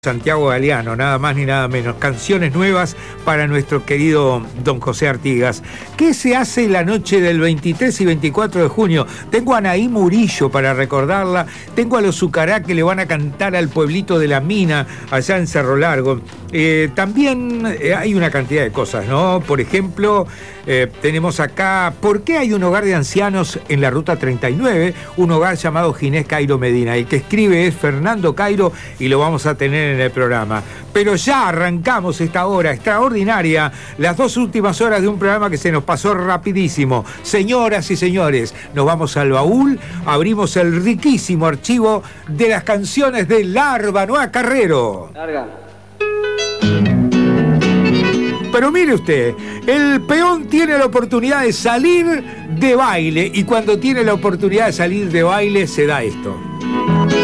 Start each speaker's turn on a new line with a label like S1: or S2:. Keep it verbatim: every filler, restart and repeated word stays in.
S1: Santiago Galeano, nada más ni nada menos. Canciones nuevas para nuestro querido don José Artigas. ¿Qué se hace la noche del veintitrés y veinticuatro de junio? Tengo a Anaí Murillo para recordarla. Tengo a los Zucará que le van a cantar al pueblito de La Mina, allá en Cerro Largo. Eh, también eh, hay una cantidad de cosas, ¿no? Por ejemplo, eh, tenemos acá, ¿por qué hay un hogar de ancianos en la Ruta treinta y nueve? Un hogar llamado Ginés Cairo Medina. El que escribe es Fernando Cairo y lo vamos a tener en el programa. Pero ya arrancamos esta hora extraordinaria, las dos últimas horas de un programa que se nos pasó rapidísimo. Señoras y señores, nos vamos al baúl, abrimos el riquísimo archivo de las canciones de Larva Noa Carrero. Larga. Pero mire usted, el peón tiene la oportunidad de salir de baile y cuando tiene la oportunidad de salir de baile se da esto.